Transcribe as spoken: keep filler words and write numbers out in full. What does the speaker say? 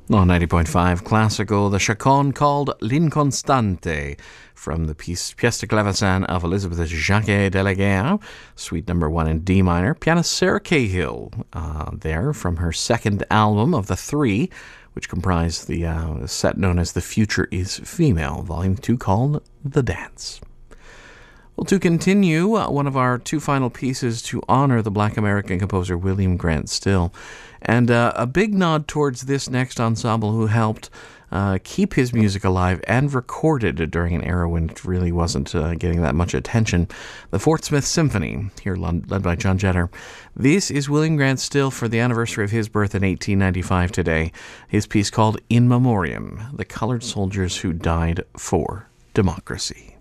On ninety point five Classical, the chaconne called L'Inconstante from the piece Pièce de Clavecin of Elizabeth Jacquet de la Guerre, suite number one in D minor. Pianist Sarah Cahill uh, there from her second album of the three, which comprised the uh, set known as The Future is Female, volume two called The Dance. Well, to continue, uh, one of our two final pieces to honor the Black American composer William Grant Still. And uh, a big nod towards this next ensemble who helped uh, keep his music alive and recorded during an era when it really wasn't uh, getting that much attention. The Fort Smith Symphony, here led by John Jetter. This is William Grant Still for the anniversary of his birth in eighteen ninety-five today. His piece called In Memoriam, The Colored Soldiers Who Died for Democracy.